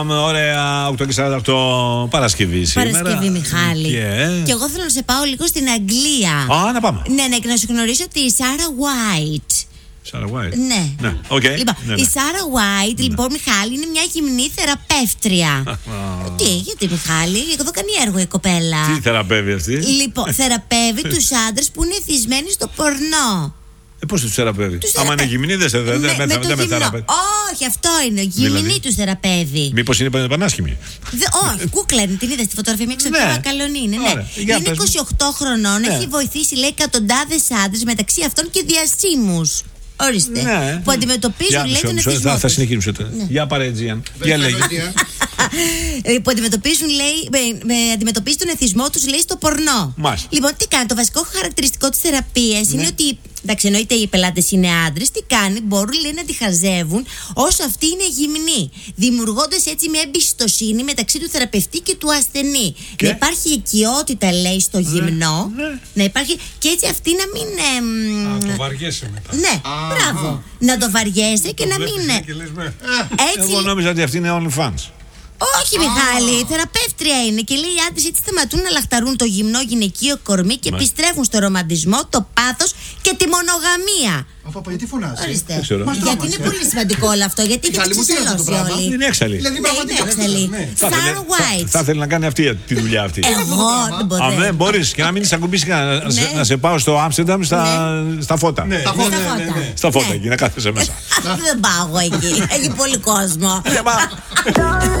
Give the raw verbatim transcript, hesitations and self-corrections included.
Ωραία, οκτώ και σαράντα οκτώ Παρασκευή σήμερα. Παρασκευή, Μιχάλη. Και... και εγώ θέλω να σε πάω λίγο στην Αγγλία. Α, να πάμε. Ναι, ναι, και να σου γνωρίσω τη Σάρα White. Σάρα White. Ναι. Ναι, okay. Λοιπόν, ναι, ναι. η Σάρα White, ναι. λοιπόν, Μιχάλη, είναι μια γυμνή θεραπεύτρια. Τι, γιατί, Μιχάλη, εδώ κάνει έργο η κοπέλα. Τι θεραπεύει αυτή? Λοιπόν, θεραπεύει τους άντρες που είναι εθισμένοι στο πορνό. Ε, πώς τους θεραπεύει? Τους Άμα θεραπε... είναι γυμνή, δεν σε με, δεν με, με, με, με θεραπεύει. Όχι, αυτό είναι. Γυμνή δηλαδή... τους θεραπεύει. Μήπως είναι πανάσχημη? Δε, όχι, κούκλα είναι, την είδες στη φωτογραφία, μια ξεπέρα καλό είναι. Ναι. Είναι είκοσι οκτώ χρονών, ναι. Έχει βοηθήσει, λέει, εκατοντάδες άντρες, μεταξύ αυτών και διασύμους. Ορίστε. Ναι. Που αντιμετωπίζουν, yeah, λέει, τον εθισμό. Θα, θα συνεχίσουμε. Ναι. Για παρέτζιαν. Για λέγει. Που αντιμετωπίζουν, λέει, με, με, αντιμετωπίζει τον εθισμό τους, λέει, στο πορνό. Μάλιστα. Λοιπόν, τι κάνει, το βασικό χαρακτηριστικό της θεραπείας ναι. είναι ότι. Εντάξει, εννοείται οι πελάτες είναι άντρες. Τι κάνει, μπορούν, λέει, να τη χαζεύουν όσο αυτή είναι γυμνή. Δημιουργώντας έτσι μια εμπιστοσύνη μεταξύ του θεραπευτή και του ασθενή. Και? Να υπάρχει οικειότητα, λέει, στο γυμνό. Ναι, ναι. Να υπάρχει. Και έτσι αυτή να μην. Α, το βαριέσαι μετά. Ναι, α, μπράβο. Α, να το βαριέσαι και να μην. Και λες, με. Έτσι... Εγώ νόμιζα ότι αυτή είναι OnlyFans. Όχι, Μιχάλη, η θεραπεύτρια είναι και λέει οι άντρες έτσι σταματούν να λαχταρούν το γυμνό γυναικείο κορμί και Μάλιστα. επιστρέφουν στο ρομαντισμό, το πάθος και τη μονογαμία. Αφού γιατί φωνάζει? Γιατί είναι πολύ σημαντικό όλο αυτό, γιατί έχει ξεσαλώσει όλοι. Είναι έξαλλη. Ναι, είναι έξαλλη. Σάρα White. Θα ήθελε να κάνει αυτή τη δουλειά αυτή. Εγώ δεν μπορώ. Αν δεν μπορείς και να μην σε ακουμπήσει να σε πάω στο Άμστερνταμ στα φώτα. Στα φώτα εκεί, να κάθεσαι μέσα. Δεν πάω εγώ εκεί. Έχει πολύ κόσμο.